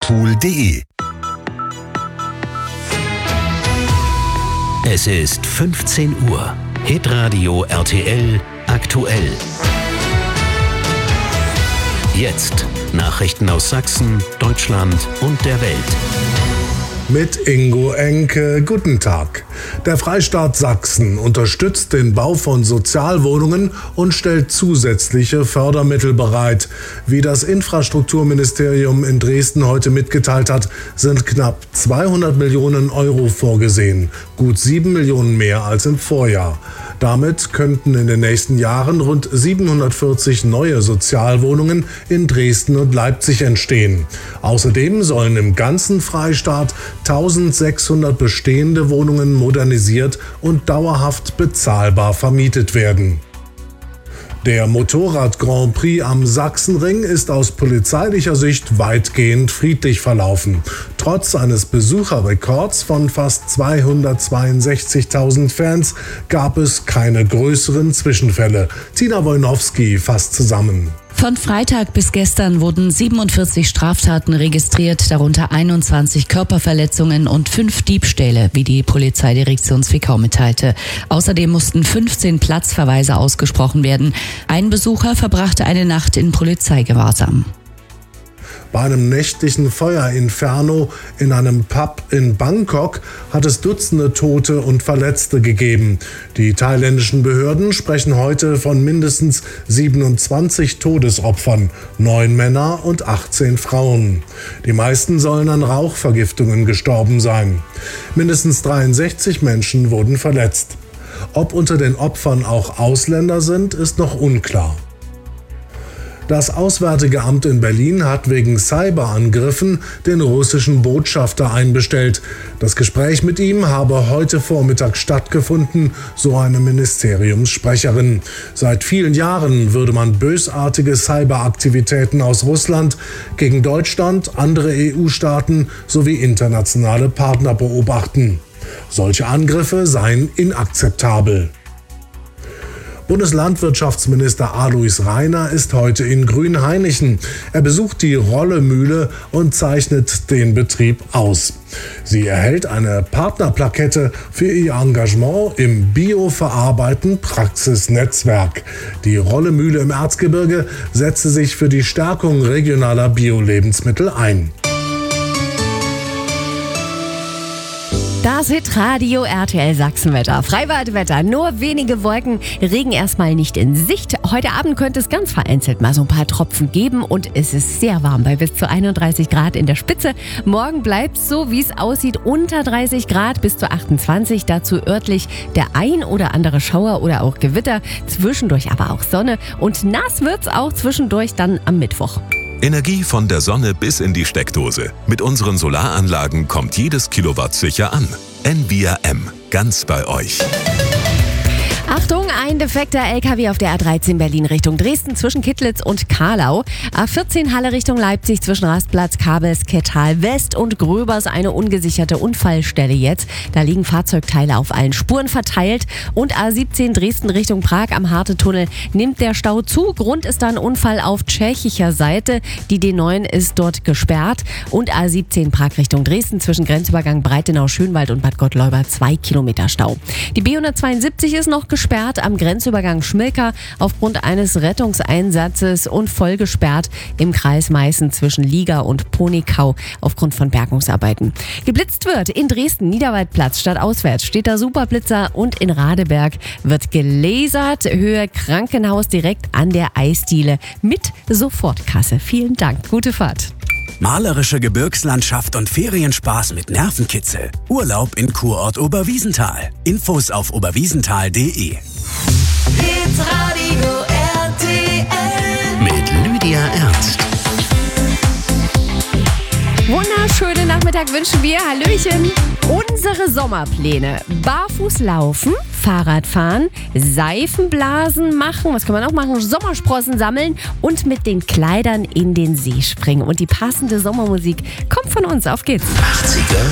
meinsportpool.de. Es ist 15 Uhr. Hitradio RTL aktuell. Jetzt Nachrichten aus Sachsen, Deutschland und der Welt. Mit Ingo Enke, guten Tag. Der Freistaat Sachsen unterstützt den Bau von Sozialwohnungen und stellt zusätzliche Fördermittel bereit. Wie das Infrastrukturministerium in Dresden heute mitgeteilt hat, sind knapp 200 Millionen Euro vorgesehen, gut 7 Millionen mehr als im Vorjahr. Damit könnten in den nächsten Jahren rund 740 neue Sozialwohnungen in Dresden und Leipzig entstehen. Außerdem sollen im ganzen Freistaat 1600 bestehende Wohnungen modernisiert und dauerhaft bezahlbar vermietet werden. Der Motorrad-Grand Prix am Sachsenring ist aus polizeilicher Sicht weitgehend friedlich verlaufen. Trotz eines Besucherrekords von fast 262.000 Fans gab es keine größeren Zwischenfälle. Tina Wojnowski fasst zusammen. Von Freitag bis gestern wurden 47 Straftaten registriert, darunter 21 Körperverletzungen und 5 Diebstähle, wie die Polizeidirektion Zwickau mitteilte. Außerdem mussten 15 Platzverweise ausgesprochen werden. Ein Besucher verbrachte eine Nacht in Polizeigewahrsam. Bei einem nächtlichen Feuerinferno in einem Pub in Bangkok hat es Dutzende Tote und Verletzte gegeben. Die thailändischen Behörden sprechen heute von mindestens 27 Todesopfern, 9 Männer und 18 Frauen. Die meisten sollen an Rauchvergiftungen gestorben sein. Mindestens 63 Menschen wurden verletzt. Ob unter den Opfern auch Ausländer sind, ist noch unklar. Das Auswärtige Amt in Berlin hat wegen Cyberangriffen den russischen Botschafter einbestellt. Das Gespräch mit ihm habe heute Vormittag stattgefunden, so eine Ministeriumssprecherin. Seit vielen Jahren würde man bösartige Cyberaktivitäten aus Russland gegen Deutschland, andere EU-Staaten sowie internationale Partner beobachten. Solche Angriffe seien inakzeptabel. Bundeslandwirtschaftsminister Alois Rainer ist heute in Grünhainichen. Er besucht die Rollemühle und zeichnet den Betrieb aus. Sie erhält eine Partnerplakette für ihr Engagement im Bioverarbeiten-Praxisnetzwerk. Die Rollemühle im Erzgebirge setzte sich für die Stärkung regionaler Bio-Lebensmittel ein. Das Hitradio RTL Sachsenwetter. Freibadwetter, nur wenige Wolken, Regen erstmal nicht in Sicht. Heute Abend könnte es ganz vereinzelt mal so ein paar Tropfen geben und es ist sehr warm bei bis zu 31 Grad in der Spitze. Morgen bleibt es so, wie es aussieht, unter 30 Grad bis zu 28. Dazu örtlich der ein oder andere Schauer oder auch Gewitter. Zwischendurch aber auch Sonne und nass wird's auch zwischendurch dann am Mittwoch. Energie von der Sonne bis in die Steckdose. Mit unseren Solaranlagen kommt jedes Kilowatt sicher an. Envia M. Ganz bei euch. Achtung, ein defekter LKW auf der A13 Berlin Richtung Dresden zwischen Kittlitz und Karlau. A14 Halle Richtung Leipzig zwischen Rastplatz, Kabels, Kettal West und Gröbers eine ungesicherte Unfallstelle jetzt. Da liegen Fahrzeugteile auf allen Spuren verteilt. Und A17 Dresden Richtung Prag am Hartetunnel nimmt der Stau zu. Grund ist dann Unfall auf tschechischer Seite. Die D9 ist dort gesperrt. Und A17 Prag Richtung Dresden zwischen Grenzübergang Breitenau-Schönwald und Bad Gottleuba 2 Kilometer Stau. Die B172 ist noch gesperrt am Grenzübergang Schmilka aufgrund eines Rettungseinsatzes und voll gesperrt im Kreis Meißen zwischen Liga und Ponickau aufgrund von Bergungsarbeiten. Geblitzt wird in Dresden, Niederwaldplatz statt auswärts steht da Superblitzer und in Radeberg wird gelasert, Höhe Krankenhaus direkt an der Eisdiele mit Sofortkasse. Vielen Dank, gute Fahrt. Malerische Gebirgslandschaft und Ferienspaß mit Nervenkitzel. Urlaub in Kurort Oberwiesenthal. Infos auf oberwiesenthal.de. Hitradio RTL Mit Lydia Ernst. Wunderschönen Nachmittag wünschen wir. Hallöchen. Unsere Sommerpläne. Barfuß laufen, Fahrradfahren, Seifenblasen machen. Was kann man auch machen? Sommersprossen sammeln und mit den Kleidern in den See springen. Und die passende Sommermusik kommt von uns. Auf geht's. 80er